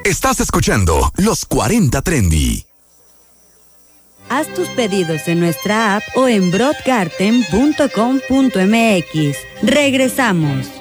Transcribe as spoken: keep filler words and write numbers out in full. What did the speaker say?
Estás escuchando Los cuarenta Trendy. Haz tus pedidos en nuestra app o en broadgarden punto com punto m x. Regresamos.